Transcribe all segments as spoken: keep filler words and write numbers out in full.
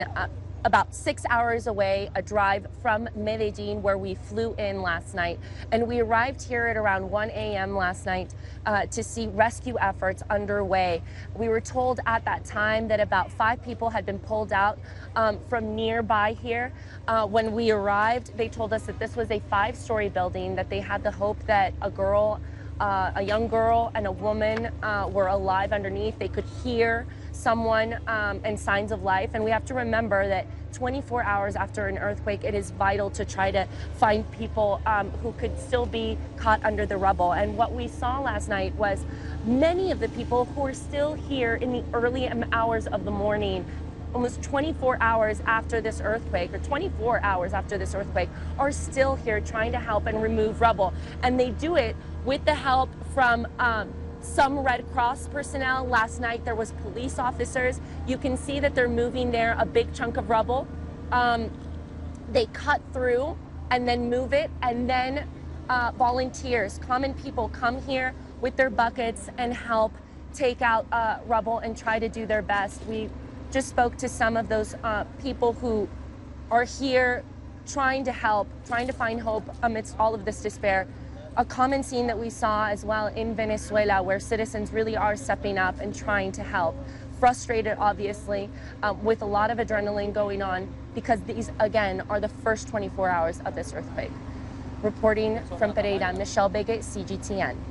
Uh, about six hours away, a drive from Medellin, where we flew in last night. And we arrived here at around one A M last night uh, to see rescue efforts underway. We were told at that time that about five people had been pulled out um, from nearby here. Uh, when we arrived, they told us that this was a five-story building, that they had the hope that a girl, uh, a young girl and a woman uh, were alive underneath. They could hear someone um, and signs of life. And we have to remember that twenty-four hours after an earthquake, it is vital to try to find people um, who could still be caught under the rubble. And what we saw last night was many of the people who are still here in the early hours of the morning, almost twenty-four hours after this earthquake, or twenty-four hours after this earthquake, are still here trying to help and remove rubble. And they do it with the help from um, some Red Cross personnel. Last night there was police officers. You can see that they're moving there a big chunk of rubble. Um, they cut through and then move it, and then uh, volunteers, common people, come here with their buckets and help take out uh, rubble and try to do their best. We just spoke to some of those uh, people who are here trying to help, trying to find hope amidst all of this despair. A common scene that we saw as well in Venezuela, where citizens really are stepping up and trying to help. Frustrated, obviously, um, with a lot of adrenaline going on, because these, again, are the first twenty-four hours of this earthquake. Reporting from Pereira, Michelle Begue, C G T N.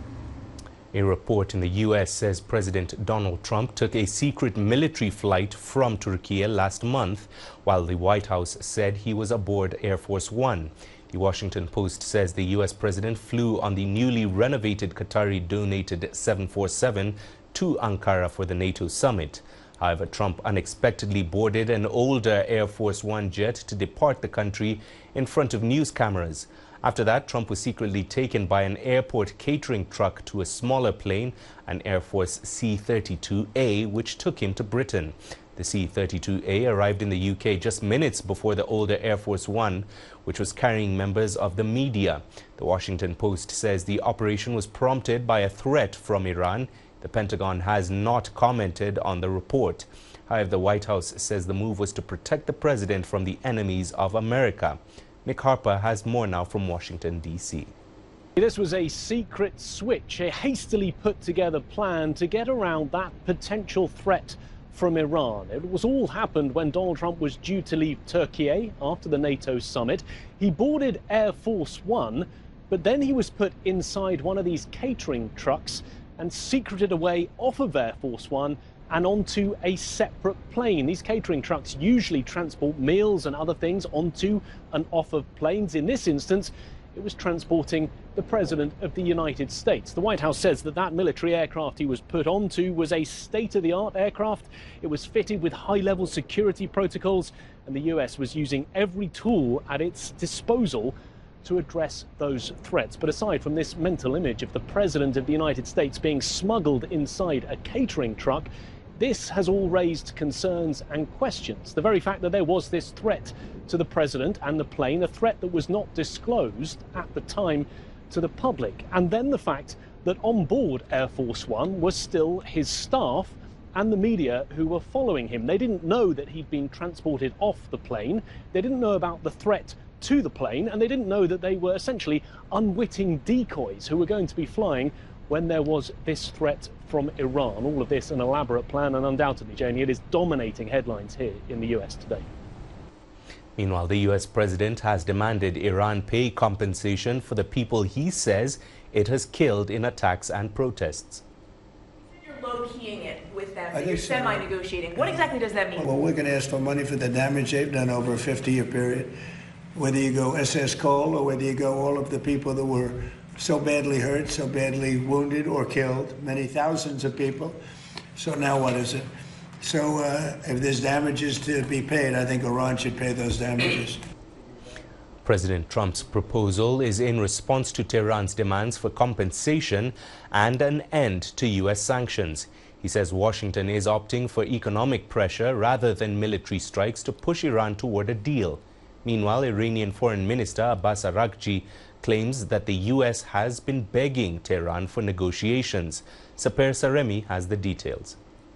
A report in the U S says President Donald Trump took a secret military flight from Turkey last month, while the White House said he was aboard Air Force One. The Washington Post says the U S president flew on the newly renovated Qatari-donated seven forty-seven to Ankara for the NATO summit. However, Trump unexpectedly boarded an older Air Force One jet to depart the country in front of news cameras. After that, Trump was secretly taken by an airport catering truck to a smaller plane, an Air Force C thirty-two A, which took him to Britain. The C thirty-two A arrived in the U K just minutes before the older Air Force One, which was carrying members of the media. The Washington Post says the operation was prompted by a threat from Iran. The Pentagon has not commented on the report. However, the White House says the move was to protect the president from the enemies of America. Nick Harper has more now from Washington, D C This was a secret switch, a hastily put together plan to get around that potential threat from Iran. It was all happened when Donald Trump was due to leave Turkey after the NATO summit. He boarded Air Force One, but then he was put inside one of these catering trucks and secreted away off of Air Force One and onto a separate plane. These catering trucks usually transport meals and other things onto and off of planes. In this instance, it was transporting the President of the United States. The White House says that that military aircraft he was put onto was a state-of-the-art aircraft. It was fitted with high-level security protocols, and the U S was using every tool at its disposal to address those threats. But aside from this mental image of the President of the United States being smuggled inside a catering truck, this has all raised concerns and questions. The very fact that there was this threat to the president and the plane, a threat that was not disclosed at the time to the public. And then the fact that on board Air Force One was still his staff and the media who were following him. They didn't know that he'd been transported off the plane. They didn't know about the threat to the plane, and they didn't know that they were essentially unwitting decoys who were going to be flying when there was this threat from Iran. All of this an elaborate plan, and undoubtedly, Jamie, it is dominating headlines here in the U S today. Meanwhile, the U S president has demanded Iran pay compensation for the people he says it has killed in attacks and protests. You're low-keying it with them, I that you're think so. semi-negotiating. What exactly does that mean? Well, we're going to ask for money for the damage they've done over a fifty-year period. Whether you go S S Cole or whether you go all of the people that were so badly hurt, so badly wounded or killed, many thousands of people. So now what is it? So uh, if there's damages to be paid, I think Iran should pay those damages. President Trump's proposal is in response to Tehran's demands for compensation and an end to U S sanctions. He says Washington is opting for economic pressure rather than military strikes to push Iran toward a deal. Meanwhile, Iranian Foreign Minister Abbas Araghchi claims that the U S has been begging Tehran for negotiations. Saper Saremi has the details.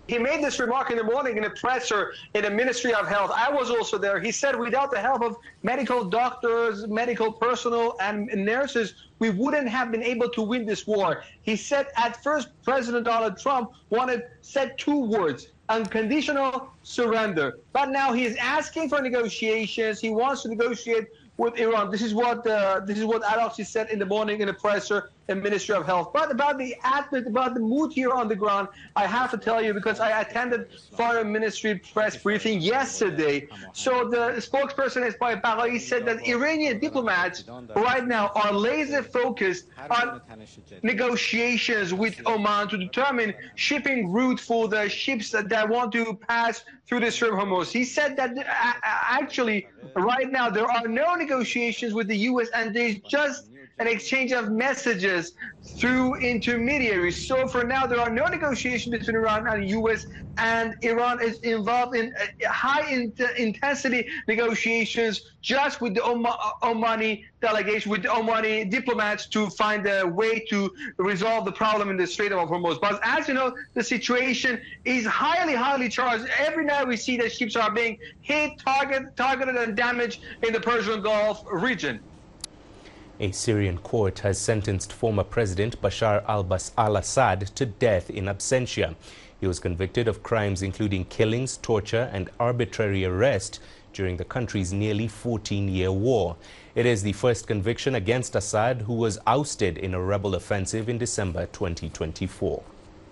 He made this remark in the morning in a presser in the Ministry of Health. I was also there. He said without the help of medical doctors, medical personnel, and nurses, we wouldn't have been able to win this war. He said at first President Donald Trump wanted said two words: unconditional surrender. But now he is asking for negotiations. He wants to negotiate with Iran. This is what uh, this is what Al-Aqsi said in the morning in a presser in Ministry of Health. But about the atmosphere, about the mood here on the ground, I have to tell you, because I attended Foreign Ministry press briefing yesterday. So the spokesperson Esmail Baghaei said that Iranian diplomats right now are laser focused on negotiations with Oman to determine shipping route for the ships that, that want to pass through the Strait of Hormuz. He said that uh, actually right now there are no negotiations with the U S, and there's just an exchange of messages through intermediaries. So for now, there are no negotiations between Iran and the U S, and Iran is involved in high in intensity negotiations just with the Oma Omani delegation, with the Omani diplomats, to find a way to resolve the problem in the Strait of Hormuz. But as you know, the situation is highly, highly charged. Every night we see that ships are being hit, target, targeted, and damaged in the Persian Gulf region. A Syrian court has sentenced former President Bashar al-Assad to death in absentia. He was convicted of crimes including killings, torture, and arbitrary arrest during the country's nearly fourteen-year war. It is the first conviction against Assad, who was ousted in a rebel offensive in December twenty twenty-four.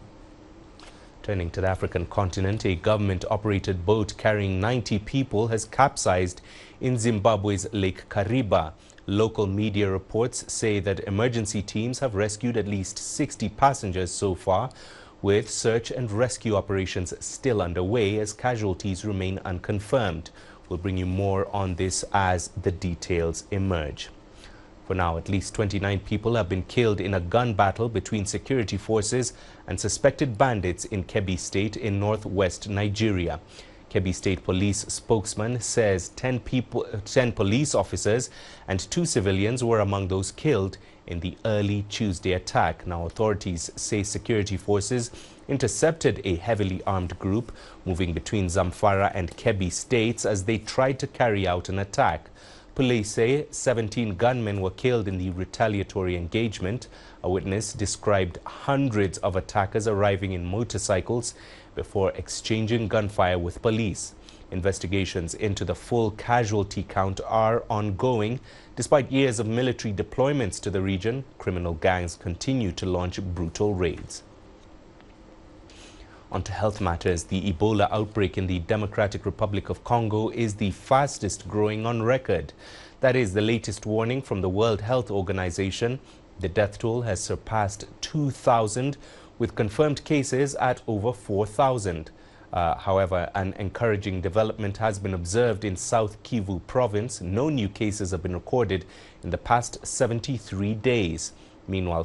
Turning to the African continent, a government-operated boat carrying ninety people has capsized in Zimbabwe's Lake Kariba. Local media reports say that emergency teams have rescued at least sixty passengers so far, with search and rescue operations still underway as casualties remain unconfirmed. We'll bring you more on this as the details emerge. For now, at least twenty-nine people have been killed in a gun battle between security forces and suspected bandits in Kebbi State in northwest Nigeria. Kebbi State Police spokesman says ten people, ten police officers and two civilians were among those killed in the early Tuesday attack. Now, authorities say security forces intercepted a heavily armed group moving between Zamfara and Kebbi states as they tried to carry out an attack. Police say seventeen gunmen were killed in the retaliatory engagement. A witness described hundreds of attackers arriving in motorcycles before exchanging gunfire with police. Investigations into the full casualty count are ongoing. Despite years of military deployments to the region, criminal gangs continue to launch brutal raids. On to health matters. The Ebola outbreak in the Democratic Republic of Congo is the fastest growing on record. That is the latest warning from the World Health Organization. The death toll has surpassed two thousand, with confirmed cases at over four thousand. Uh, however, an encouraging development has been observed in South Kivu province. No new cases have been recorded in the past seventy-three days. Meanwhile,